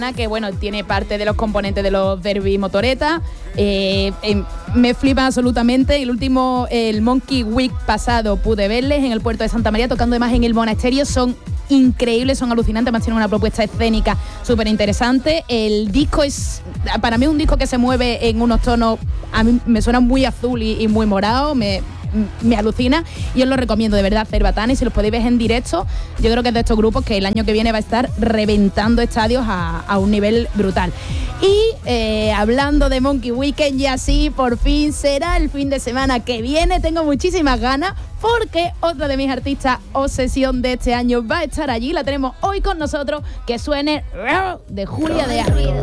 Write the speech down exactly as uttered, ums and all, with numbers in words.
Cervantana, que bueno, tiene parte de los componentes de los Derby Motoreta. Eh, eh, me flipa absolutamente. El último, el Monkey Week pasado, pude verles en el puerto de Santa María, tocando además en el monasterio. Son increíbles, son alucinantes, además tienen una propuesta escénica súper interesante. El disco es, para mí, un disco que se mueve en unos tonos, a mí me suena muy azul y, y muy morado, me, me alucina, y os lo recomiendo de verdad, Cervantana, y si los podéis ver en directo, yo creo que es de estos grupos que el año que viene va a estar reventando estadios a, a un nivel brutal. Y eh, hablando de Monkey Weekend, ya sí, por fin será el fin de semana que viene, tengo muchísimas ganas, porque otra de mis artistas obsesión de este año va a estar allí, la tenemos hoy con nosotros, que suene de Julia de Arco.